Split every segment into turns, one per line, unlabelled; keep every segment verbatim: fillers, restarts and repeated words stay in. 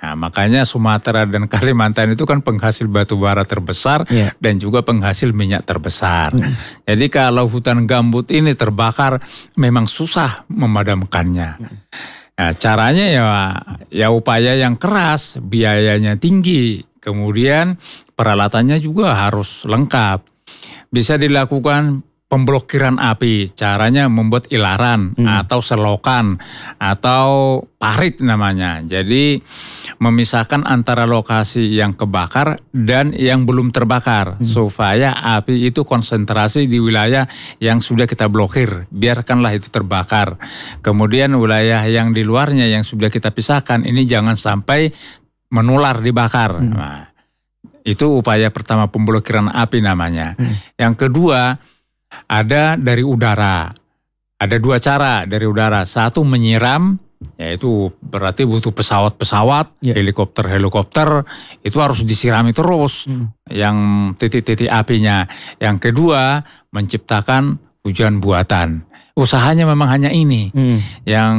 Nah, makanya Sumatera dan Kalimantan itu kan penghasil batu bara terbesar yeah. dan juga penghasil minyak terbesar. Hmm. Jadi kalau hutan gambut ini terbakar memang susah memadamkannya. Hmm. Nah, caranya ya ya upaya yang keras, biayanya tinggi, kemudian peralatannya juga harus lengkap. Bisa dilakukan pemblokiran api, caranya membuat ilaran hmm. atau selokan atau parit namanya. Jadi memisahkan antara lokasi yang kebakar dan yang belum terbakar hmm. supaya api itu konsentrasi di wilayah yang sudah kita blokir. Biarkanlah itu terbakar. Kemudian wilayah yang di luarnya yang sudah kita pisahkan ini jangan sampai menular dibakar. Hmm. Nah, itu upaya pertama pemblokiran api namanya. Hmm. Yang kedua ada dari udara. Ada dua cara dari udara. Satu menyiram, yaitu berarti butuh pesawat-pesawat, yeah. helikopter-helikopter, itu harus disirami terus hmm. yang titik-titik apinya. Yang kedua menciptakan hujan buatan. Usahanya memang hanya ini. Hmm. Yang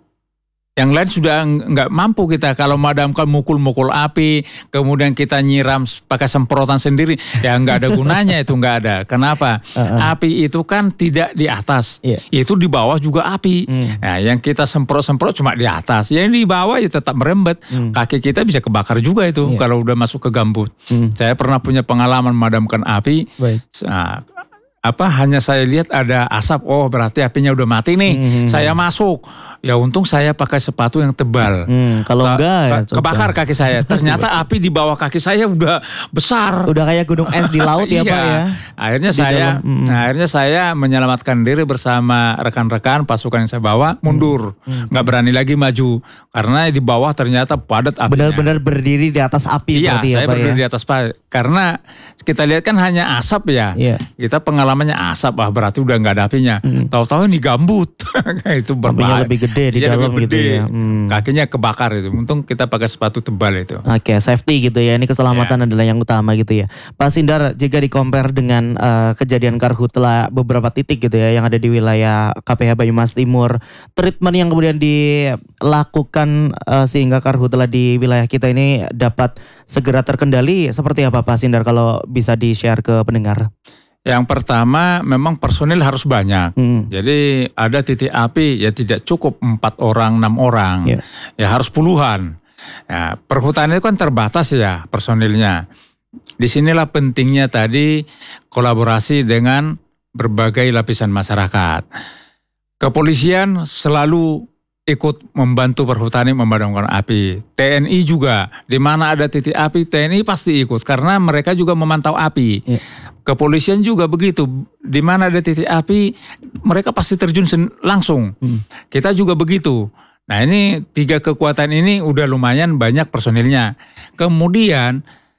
Yang lain sudah nggak mampu kita kalau madamkan mukul-mukul api, kemudian kita nyiram pakai semprotan sendiri, ya nggak ada gunanya itu nggak ada. Kenapa? Uh-uh. Api itu kan tidak di atas, yeah. itu di bawah juga api. Mm. Nah, yang kita semprot-semprot cuma di atas, yang di bawah ya tetap merembet. Mm. Kaki kita bisa kebakar juga itu yeah. kalau udah masuk ke gambut. Mm. Saya pernah punya pengalaman memadamkan api. Baik. Nah, apa hanya saya lihat ada asap, oh berarti apinya udah mati nih. Hmm. Saya masuk, ya untung saya pakai sepatu yang tebal. Hmm,
kalau
Ke,
enggak ya,
kebakar kaki saya. Ternyata api di bawah kaki saya udah besar.
Udah kayak gunung es di laut ya,
iya.
Pak ya.
Akhirnya
di
saya,
hmm.
nah, akhirnya saya menyelamatkan diri bersama rekan-rekan pasukan yang saya bawa mundur, hmm. nggak berani lagi maju karena di bawah ternyata padat apinya.
Benar-benar berdiri di atas api.
Iya,
berarti
saya
ya, Pak
berdiri
ya?
di atas api karena kita lihat kan hanya asap ya. Iya. Kita pengalaman namanya asap, ah berarti udah nggak ada apinya. Hmm. Tahu-tahu ini gambut, itu berbahaya.
Apinya lebih gede di
ya,
dalam
lebih
gitu
gede.
ya. Hmm.
Kakinya kebakar itu. Untung kita pakai sepatu tebal itu.
Oke, okay, safety gitu ya. Ini keselamatan yeah. adalah yang utama gitu ya. Pak Sindar, jika di-compare dengan uh, kejadian karhutla beberapa titik gitu ya yang ada di wilayah K P H Banyumas Timur, treatment yang kemudian dilakukan uh, sehingga karhutla di wilayah kita ini dapat segera terkendali seperti apa Pak Sindar kalau bisa di-share ke pendengar?
Yang pertama memang personil harus banyak. Hmm. Jadi ada titik api ya tidak cukup empat orang, enam orang. Yeah. Ya harus puluhan. Ya, perhutanan itu kan terbatas ya personilnya. Disinilah pentingnya tadi kolaborasi dengan berbagai lapisan masyarakat. Kepolisian selalu ikut membantu perhutani memadamkan api. T N I juga, di mana ada titik api T N I pasti ikut karena mereka juga memantau api. Ya. Kepolisian juga begitu, di mana ada titik api mereka pasti terjun langsung. Hmm. Kita juga begitu. Nah ini tiga kekuatan ini udah lumayan banyak personilnya. Kemudian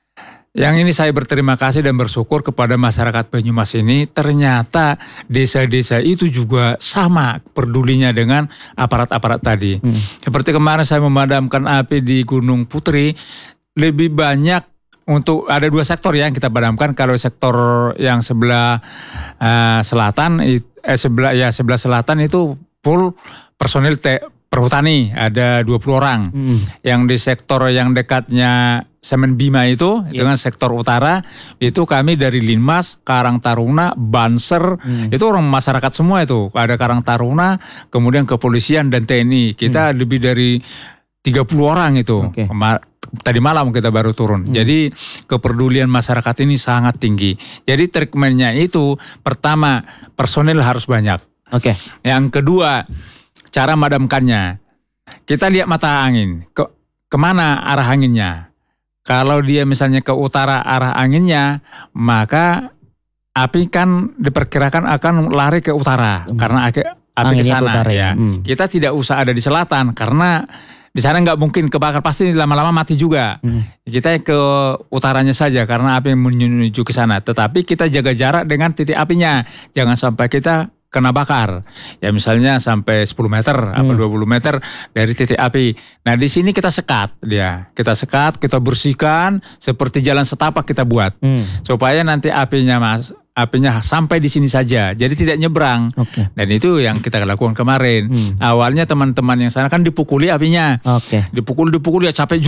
yang ini saya berterima kasih dan bersyukur kepada masyarakat Banyumas ini, ternyata desa-desa itu juga sama pedulinya dengan aparat-aparat tadi. Hmm. Seperti kemarin saya memadamkan api di Gunung Putri, lebih banyak untuk ada dua sektor yang kita padamkan. Kalau sektor yang sebelah uh, selatan, eh, sebelah ya sebelah selatan itu full personil te, perhutani, ada dua puluh orang. Hmm. Yang di sektor yang dekatnya Semen Bima itu yeah. dengan sektor utara itu kami dari Linmas, Karang Taruna, Banser hmm. itu orang masyarakat semua itu. Ada Karang Taruna, kemudian kepolisian dan T N I. Kita hmm. lebih dari tiga puluh orang itu. Okay. Tadi malam kita baru turun. Hmm. Jadi kepedulian masyarakat ini sangat tinggi. Jadi treatmentnya itu pertama personil harus banyak. Oke. Okay. Yang kedua cara madamkannya. Kita lihat mata angin. Ke, kemana arah anginnya? Kalau dia misalnya ke utara arah anginnya, maka api kan diperkirakan akan lari ke utara hmm. karena api, api ke sana ya. Hmm. Kita tidak usah ada di selatan karena di sana nggak mungkin kebakar, pasti lama-lama mati juga. Hmm. Kita ke utaranya saja karena api menuju ke sana. Tetapi kita jaga jarak dengan titik apinya, jangan sampai kita kena bakar. Ya misalnya sampai sepuluh meter hmm. apa dua puluh meter dari titik api. Nah di sini kita sekat dia. Kita sekat, kita bersihkan seperti jalan setapak kita buat. Hmm. Supaya nanti apinya mas, apinya sampai di sini saja. Jadi tidak nyebrang. Okay. Dan itu yang kita lakukan kemarin. Hmm. Awalnya teman-teman yang sana kan dipukuli apinya. Okay. Dipukul-dipukul ya capek juga.